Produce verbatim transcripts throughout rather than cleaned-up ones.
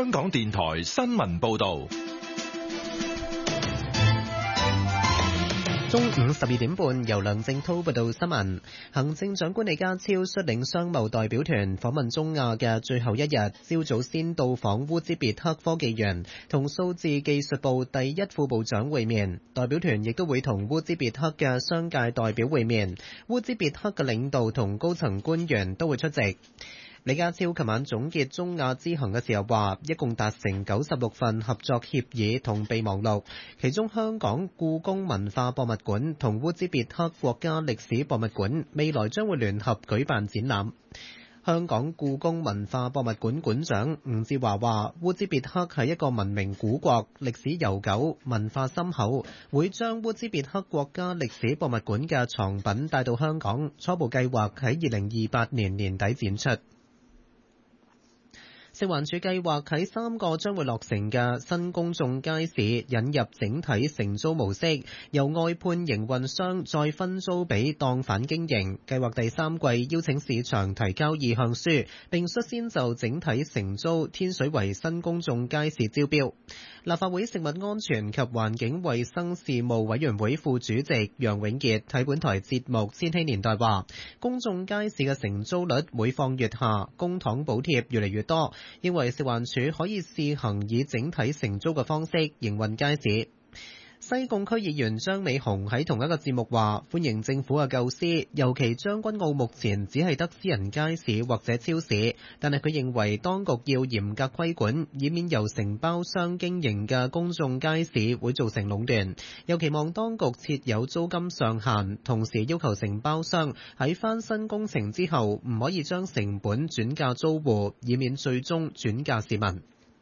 香港電台新聞報道。 中午十二點半，由梁正滔報道新聞。行政長官李家超率領商貿代表團訪問中亞嘅最後一日，朝早先到訪烏茲別克科技園，同數字技術部第一副部長會面。代表團亦都會同烏茲別克嘅商界代表會面，烏茲別克嘅領導同高層官員都會出席。李家超琴晚總結中亞之行嘅時候話，一共達成九十六份合作協議同備忘錄，其中香港故宮文化博物館同烏茲別克國家歷史博物館未來將會聯合舉辦展覽。香港故宮文化博物館館長吳志華話，烏茲別克係一個文明古國，歷史悠久，文化深厚，會將烏茲別克國家歷史博物館嘅藏品帶到香港，初步計劃喺二零二八年年底展出。食環署計劃喺三個將會落成嘅新公眾街市引入整體承租模式，由外判營運商再分租俾檔販經營。計劃第三季邀請市場提交意向書，並率先就整體承租天水圍新公眾街市招標。立法會食物安全及環境衛生事務委員會副主席楊永傑喺本台節目《千禧年代》話，公眾街市嘅承租率每況愈下，公帑補貼越嚟越多，認為食環署可以試行以整體承租嘅方式營運街市。西貢區議員張美雄喺同一個節目話，歡迎政府嘅構思，尤其將軍澳目前只係得私人街市或者超市，但係佢認為當局要嚴格規管，以免由承包商經營嘅公眾街市會造成壟斷。又期望當局設有租金上限，同時要求承包商喺翻新工程之後唔可以將成本轉嫁租戶，以免最終轉嫁市民。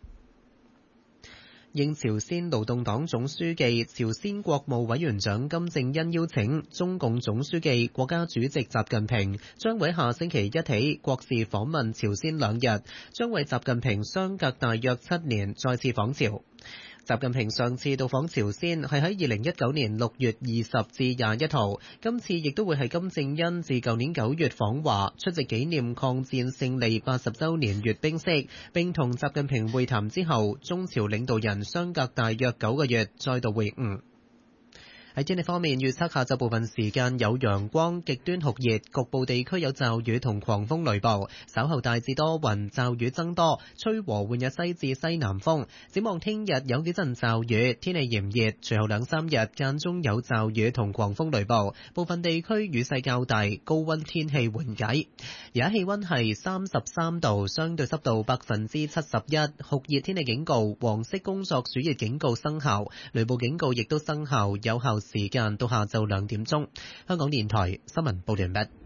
應朝鮮勞動黨總書記、朝鮮國務委員長金正恩邀請，中共總書記、國家主席習近平將會下星期一起國事訪問朝鮮兩日，將為習近平相隔大約七年再次訪朝。習近平上次到訪朝鮮係喺二零一九年六月二十至廿一號，今次亦都會係金正恩自舊年九月訪華，出席紀念抗戰勝利八十週年閱兵式，並同習近平會談之後，中朝領導人相隔大約九個月再度會晤。喺天氣方面，預測下晝部分時間有陽光，極端酷熱，局部地區有驟雨同狂風雷暴。稍後大致多雲，驟雨增多，吹和緩嘅西至西南風。展望聽日有幾陣驟雨，天氣炎熱，隨後兩三日間中有驟雨同狂風雷暴，部分地區雨勢較大，高溫天氣緩解。而家氣溫係三十三度，相對濕度百分之七十一，酷熱天氣警告、黃色工作暑熱警告生效，雷暴警告亦都生效，有效時間到下晝兩點鐘。香港電台新聞報道完畢。